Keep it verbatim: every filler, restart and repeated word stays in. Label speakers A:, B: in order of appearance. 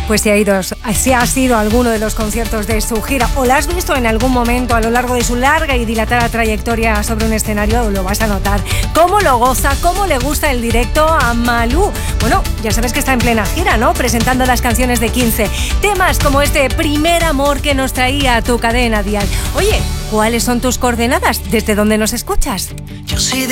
A: Pues si, ha ido, si has ido a alguno de los conciertos de su gira o la has visto en algún momento a lo largo de su larga y dilatada trayectoria sobre un escenario, lo vas a notar. Cómo lo goza, cómo le gusta el directo a Malú. Bueno, ya sabes que está en plena gira, ¿no? Presentando las canciones de quince. Temas como este Primer Amor que nos traía a tu cadena dial. Oye, ¿cuáles son tus coordenadas? ¿Desde dónde nos escuchas?
B: Yo soy de